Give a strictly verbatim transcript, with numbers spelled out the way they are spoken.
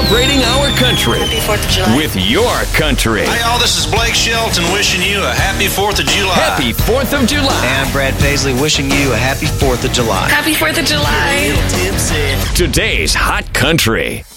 celebrating our country. Happy fourth of July. With your country. Hey, y'all, this is Blake Shelton wishing you a happy fourth of July. Happy fourth of July. And I'm Brad Paisley wishing you a happy fourth of July. Happy fourth of July. Today's Hot Country.